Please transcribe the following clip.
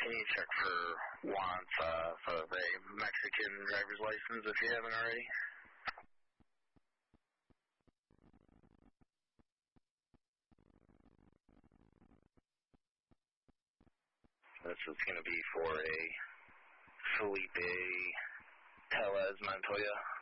Can you check for wants for a Mexican driver's license if you haven't already? This is going to be for a Felipe Tellez Montoya.